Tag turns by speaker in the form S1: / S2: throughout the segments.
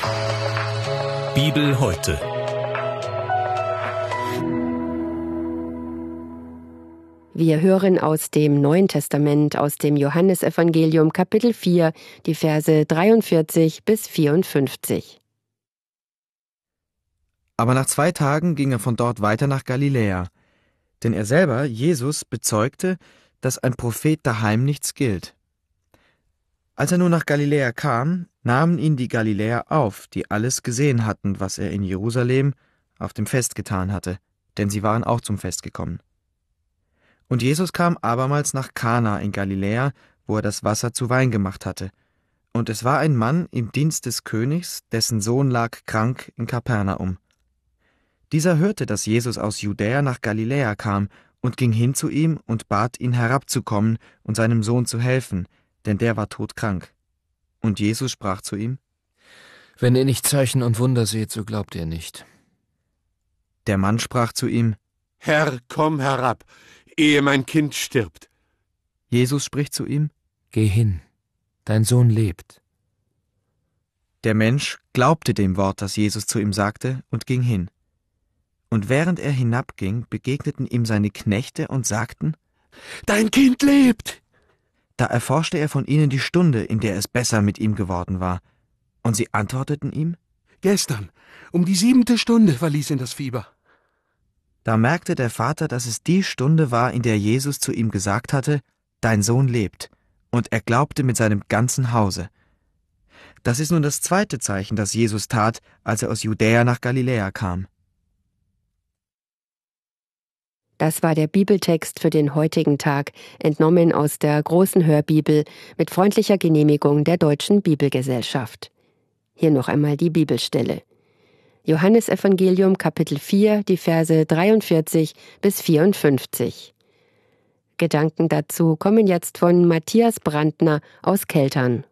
S1: Bibel heute.
S2: Wir hören aus dem Neuen Testament, aus dem Johannesevangelium Kapitel 4, die Verse 43 bis 54.
S3: Aber nach 2 Tagen ging er von dort weiter nach Galiläa, denn er selber, Jesus, bezeugte, dass ein Prophet daheim nichts gilt. Als er nun nach Galiläa kam, nahmen ihn die Galiläer auf, die alles gesehen hatten, was er in Jerusalem auf dem Fest getan hatte, denn sie waren auch zum Fest gekommen. Und Jesus kam abermals nach Kana in Galiläa, wo er das Wasser zu Wein gemacht hatte. Und es war ein Mann im Dienst des Königs, dessen Sohn lag krank in Kapernaum. Dieser hörte, dass Jesus aus Judäa nach Galiläa kam und ging hin zu ihm und bat ihn herabzukommen und seinem Sohn zu helfen, denn der war todkrank. Und Jesus sprach zu ihm:
S4: Wenn ihr nicht Zeichen und Wunder seht, so glaubt ihr nicht.
S3: Der Mann sprach zu ihm:
S5: Herr, komm herab, ehe mein Kind stirbt.
S3: Jesus spricht zu ihm:
S4: Geh hin, dein Sohn lebt.
S3: Der Mensch glaubte dem Wort, das Jesus zu ihm sagte, und ging hin. Und während er hinabging, begegneten ihm seine Knechte und sagten:
S5: Dein Kind lebt!
S3: Da erforschte er von ihnen die Stunde, in der es besser mit ihm geworden war. Und sie antworteten ihm:
S5: Gestern, um die 7. Stunde verließ ihn das Fieber.
S3: Da merkte der Vater, dass es die Stunde war, in der Jesus zu ihm gesagt hatte: Dein Sohn lebt. Und er glaubte mit seinem ganzen Hause. Das ist nun das 2. Zeichen, das Jesus tat, als er aus Judäa nach Galiläa kam.
S2: Das war der Bibeltext für den heutigen Tag, entnommen aus der Großen Hörbibel mit freundlicher Genehmigung der Deutschen Bibelgesellschaft. Hier noch einmal die Bibelstelle. Johannesevangelium Kapitel 4, die Verse 43 bis 54. Gedanken dazu kommen jetzt von Matthias Brandner aus Keltern.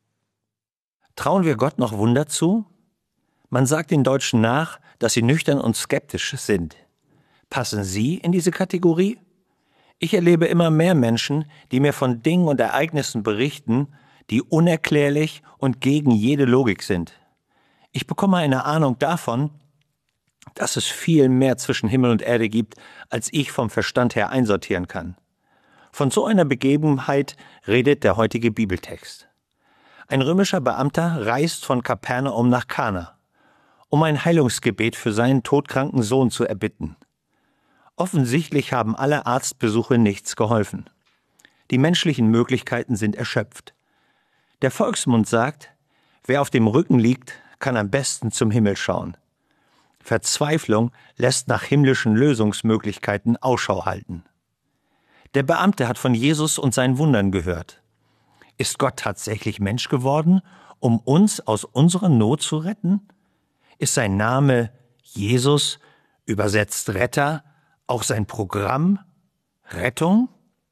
S6: Trauen wir Gott noch Wunder zu? Man sagt den Deutschen nach, dass sie nüchtern und skeptisch sind. Passen Sie in diese Kategorie? Ich erlebe immer mehr Menschen, die mir von Dingen und Ereignissen berichten, die unerklärlich und gegen jede Logik sind. Ich bekomme eine Ahnung davon, dass es viel mehr zwischen Himmel und Erde gibt, als ich vom Verstand her einsortieren kann. Von so einer Begebenheit redet der heutige Bibeltext. Ein römischer Beamter reist von Kapernaum nach Kana, um ein Heilungsgebet für seinen todkranken Sohn zu erbitten. Offensichtlich haben alle Arztbesuche nichts geholfen. Die menschlichen Möglichkeiten sind erschöpft. Der Volksmund sagt, wer auf dem Rücken liegt, kann am besten zum Himmel schauen. Verzweiflung lässt nach himmlischen Lösungsmöglichkeiten Ausschau halten. Der Beamte hat von Jesus und seinen Wundern gehört. Ist Gott tatsächlich Mensch geworden, um uns aus unserer Not zu retten? Ist sein Name Jesus, übersetzt Retter, auch sein Programm Rettung?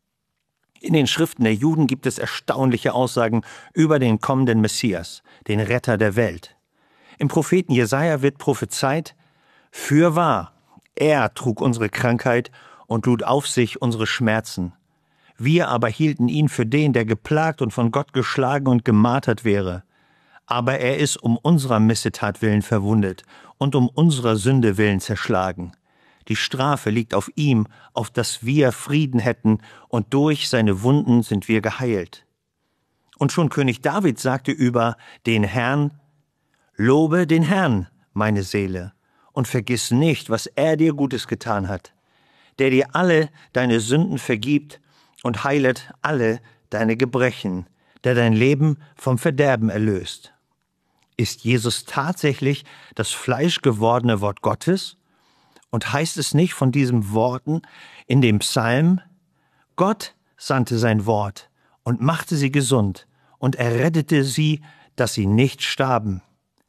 S6: In den Schriften der Juden gibt es erstaunliche Aussagen über den kommenden Messias, den Retter der Welt. Im Propheten Jesaja wird prophezeit: Fürwahr, er trug unsere Krankheit und lud auf sich unsere Schmerzen. Wir aber hielten ihn für den, der geplagt und von Gott geschlagen und gemartert wäre. Aber er ist um unserer Missetat willen verwundet und um unserer Sünde willen zerschlagen. Die Strafe liegt auf ihm, auf dass wir Frieden hätten, und durch seine Wunden sind wir geheilt. Und schon König David sagte über den Herrn: Lobe den Herrn, meine Seele, und vergiss nicht, was er dir Gutes getan hat, der dir alle deine Sünden vergibt und heilet alle deine Gebrechen, der dein Leben vom Verderben erlöst. Ist Jesus tatsächlich das fleischgewordene Wort Gottes? Und heißt es nicht von diesen Worten in dem Psalm: Gott sandte sein Wort und machte sie gesund und errettete sie, dass sie nicht starben.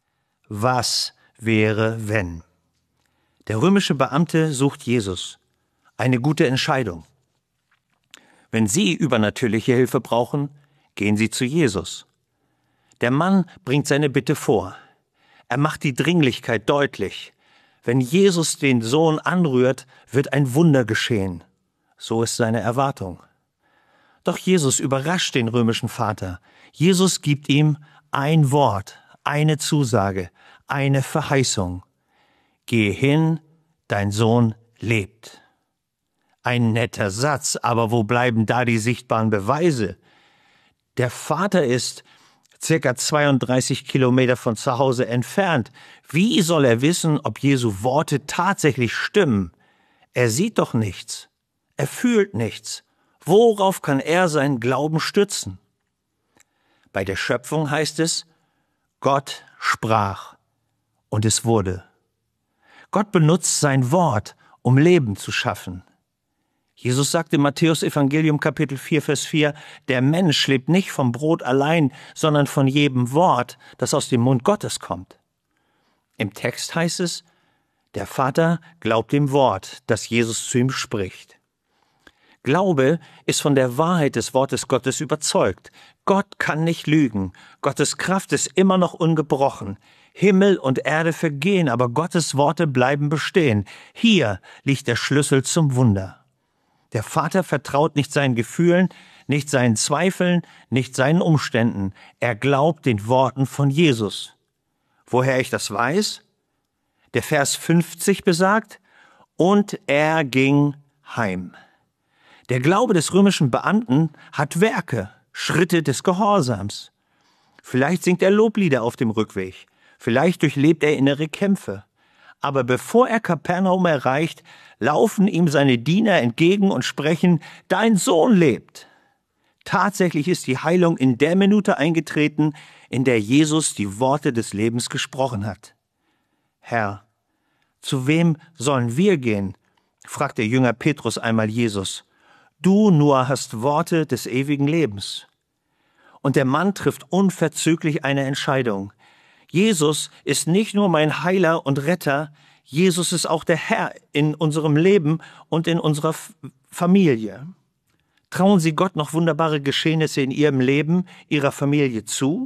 S6: Was wäre, wenn? Der römische Beamte sucht Jesus. Eine gute Entscheidung. Wenn Sie übernatürliche Hilfe brauchen, gehen Sie zu Jesus. Der Mann bringt seine Bitte vor. Er macht die Dringlichkeit deutlich. Wenn Jesus den Sohn anrührt, wird ein Wunder geschehen. So ist seine Erwartung. Doch Jesus überrascht den römischen Vater. Jesus gibt ihm ein Wort, eine Zusage, eine Verheißung. Gehe hin, dein Sohn lebt. Ein netter Satz, aber wo bleiben da die sichtbaren Beweise? Der Vater ist circa 32 Kilometer von zu Hause entfernt. Wie soll er wissen, ob Jesu Worte tatsächlich stimmen? Er sieht doch nichts. Er fühlt nichts. Worauf kann er seinen Glauben stützen? Bei der Schöpfung heißt es, Gott sprach und es wurde. Gott benutzt sein Wort, um Leben zu schaffen. Jesus sagt im Matthäus-Evangelium Kapitel 4, Vers 4, der Mensch lebt nicht vom Brot allein, sondern von jedem Wort, das aus dem Mund Gottes kommt. Im Text heißt es, der Vater glaubt dem Wort, das Jesus zu ihm spricht. Glaube ist von der Wahrheit des Wortes Gottes überzeugt. Gott kann nicht lügen. Gottes Kraft ist immer noch ungebrochen. Himmel und Erde vergehen, aber Gottes Worte bleiben bestehen. Hier liegt der Schlüssel zum Wunder. Der Vater vertraut nicht seinen Gefühlen, nicht seinen Zweifeln, nicht seinen Umständen. Er glaubt den Worten von Jesus. Woher ich das weiß? Der Vers 50 besagt, und er ging heim. Der Glaube des römischen Beamten hat Werke, Schritte des Gehorsams. Vielleicht singt er Loblieder auf dem Rückweg. Vielleicht durchlebt er innere Kämpfe. Aber bevor er Kapernaum erreicht, laufen ihm seine Diener entgegen und sprechen, dein Sohn lebt. Tatsächlich ist die Heilung in der Minute eingetreten, in der Jesus die Worte des Lebens gesprochen hat. Herr, zu wem sollen wir gehen? Fragt der Jünger Petrus einmal Jesus. Du nur hast Worte des ewigen Lebens. Und der Mann trifft unverzüglich eine Entscheidung. Jesus ist nicht nur mein Heiler und Retter, Jesus ist auch der Herr in unserem Leben und in unserer Familie. Trauen Sie Gott noch wunderbare Geschehnisse in Ihrem Leben, Ihrer Familie zu?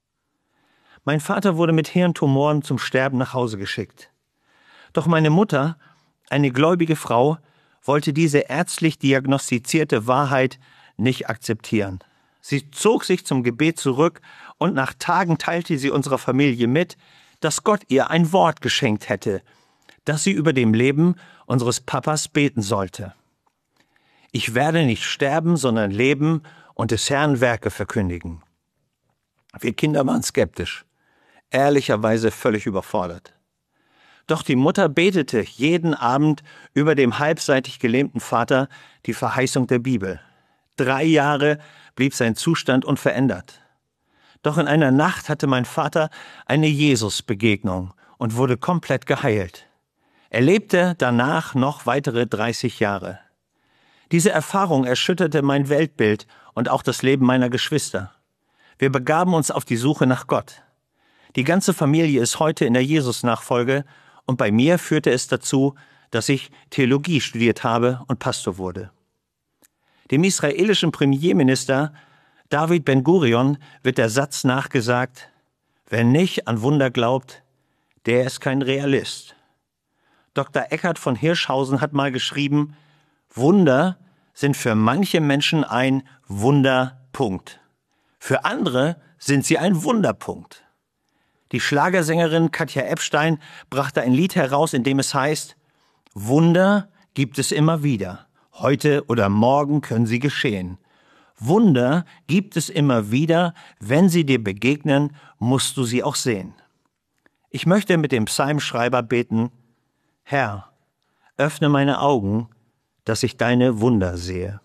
S6: Mein Vater wurde mit Hirntumoren zum Sterben nach Hause geschickt. Doch meine Mutter, eine gläubige Frau, wollte diese ärztlich diagnostizierte Wahrheit nicht akzeptieren. Sie zog sich zum Gebet zurück und nach Tagen teilte sie unserer Familie mit, dass Gott ihr ein Wort geschenkt hätte, dass sie über dem Leben unseres Papas beten sollte. Ich werde nicht sterben, sondern leben und des Herrn Werke verkündigen. Wir Kinder waren skeptisch, ehrlicherweise völlig überfordert. Doch die Mutter betete jeden Abend über dem halbseitig gelähmten Vater die Verheißung der Bibel. 3 Jahre blieb sein Zustand unverändert. Doch in einer Nacht hatte mein Vater eine Jesus-Begegnung und wurde komplett geheilt. Er lebte danach noch weitere 30 Jahre. Diese Erfahrung erschütterte mein Weltbild und auch das Leben meiner Geschwister. Wir begaben uns auf die Suche nach Gott. Die ganze Familie ist heute in der Jesus-Nachfolge und bei mir führte es dazu, dass ich Theologie studiert habe und Pastor wurde. Dem israelischen Premierminister David Ben-Gurion wird der Satz nachgesagt, wer nicht an Wunder glaubt, der ist kein Realist. Dr. Eckhard von Hirschhausen hat mal geschrieben, Wunder sind für manche Menschen ein Wunderpunkt. Für andere sind sie ein Wunderpunkt. Die Schlagersängerin Katja Epstein brachte ein Lied heraus, in dem es heißt, Wunder gibt es immer wieder. Heute oder morgen können sie geschehen. Wunder gibt es immer wieder. Wenn sie dir begegnen, musst du sie auch sehen. Ich möchte mit dem Psalmschreiber beten, Herr, öffne meine Augen, dass ich deine Wunder sehe.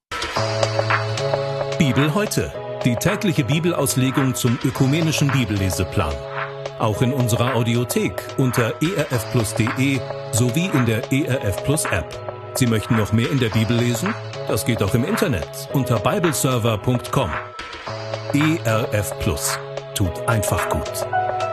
S1: Bibel heute. Die tägliche Bibelauslegung zum ökumenischen Bibelleseplan. Auch in unserer Audiothek unter erfplus.de sowie in der ERF Plus App. Sie möchten noch mehr in der Bibel lesen? Das geht auch im Internet unter bibleserver.com. ERF Plus tut einfach gut.